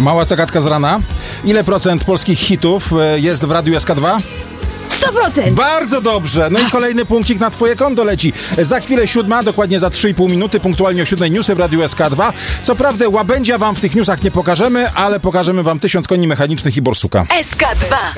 Mała zagadka z rana. Ile procent polskich hitów jest w Radiu SK2? 100%! Bardzo dobrze. No i kolejny punkcik na twoje konto leci. Za chwilę 7, dokładnie za 3,5 minuty, punktualnie o 7 newsy w Radiu SK2. Co prawda łabędzia wam w tych newsach nie pokażemy, ale pokażemy wam 1000 koni mechanicznych i borsuka. SK2.